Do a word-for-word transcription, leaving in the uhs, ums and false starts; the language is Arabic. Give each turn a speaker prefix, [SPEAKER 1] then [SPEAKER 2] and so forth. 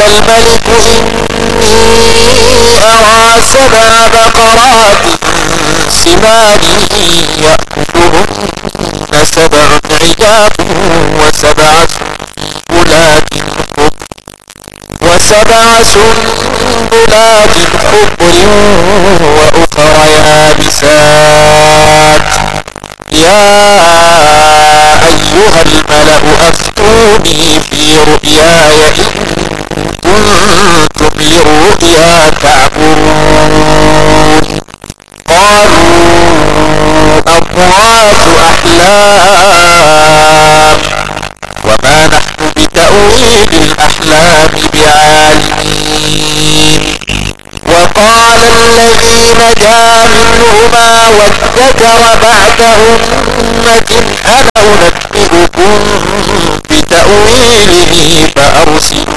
[SPEAKER 1] الملك إني أرى سبع بقرات سمان يأكلهن سبع عجاف وسبع سنبلات خضر وسبع سنبلات خضر وأخر يابسات يا أيها الملأ أفتوني في رؤياي إن كنتم للرؤيا تعبرون قالوا أضغاث أحلام وما نحن بتأويل الأحلام بعالمين وقال الذي نجا منهما وادكر بعد أمة أنا أنبئكم بتأويله فأرسلون